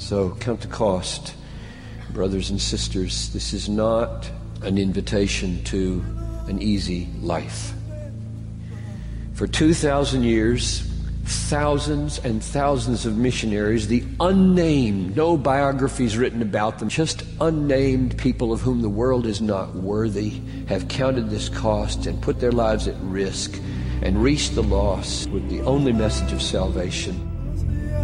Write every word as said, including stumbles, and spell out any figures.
So count the cost, brothers and sisters. This is not an invitation to an easy life. For two thousand years, thousands and thousands of missionaries, the unnamed, no biographies written about them, just unnamed people of whom the world is not worthy, have counted this cost and put their lives at risk and reached the lost with the only message of salvation.